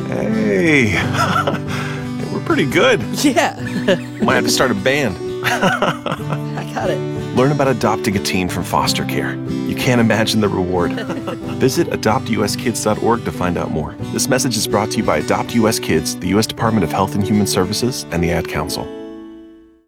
Hey, we're pretty good. Yeah, Might have to start a band. I got it. Learn about adopting a teen from foster care. You can't imagine the reward. Visit adoptuskids.org to find out more. This message is brought to you by Adopt US Kids, the U.S. Department of Health and Human Services, and the Ad Council.